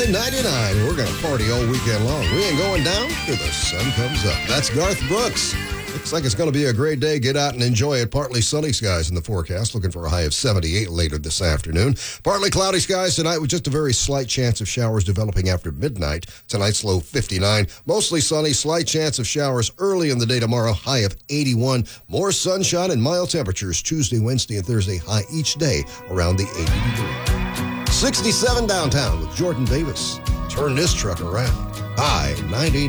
Highway 99. We're going to party all weekend long. We ain't going down till the sun comes up. That's Garth Brooks. Looks like it's going to be a great day. Get out and enjoy it. Partly sunny skies in the forecast. Looking for a high of 78 later this afternoon. Partly cloudy skies tonight with just a very slight chance of showers developing after midnight. Tonight's low 59. Mostly sunny. Slight chance of showers early in the day tomorrow. High of 81. More sunshine and mild temperatures Tuesday, Wednesday, and Thursday. High each day around the 80 degree. 67 downtown with Jordan Davis. Turn this truck around. High 90.